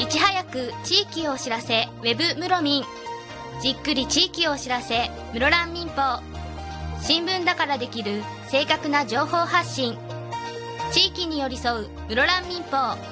いち早く地域を知らせウェブムロミン、じっくり地域を知らせ室蘭民報。新聞だからできる正確な情報発信、地域に寄り添う室蘭民報。